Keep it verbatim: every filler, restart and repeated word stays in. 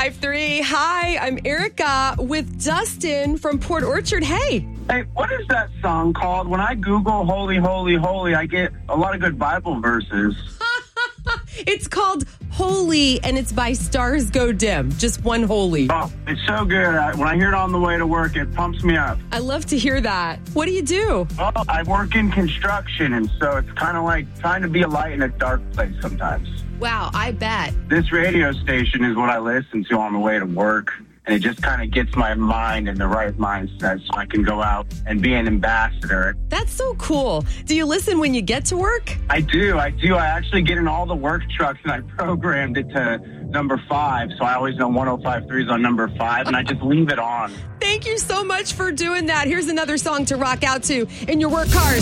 five three. Hi, I'm Erica with Dustin from Port Orchard. Hey. Hey, what is that song called? When I Google Holy, Holy, Holy, I get a lot of good Bible verses. It's called Holy, and it's by Stars Go Dim. Just one holy. Oh, it's so good. I, when I hear it on the way to work, it pumps me up. I love to hear that. What do you do? Well, I work in construction, and so it's kind of like trying to be a light in a dark place sometimes. Wow, I bet. This radio station is what I listen to on the way to work, and it just kind of gets my mind in the right mindset so I can go out and be an ambassador. That's so cool. Do you listen when you get to work? I do. I do. I actually get in all the work trucks, and I programmed it to number five, so I always know one oh five point three is on number five, and I just leave it on. Thank you so much for doing that. Here's another song to rock out to in your work cars.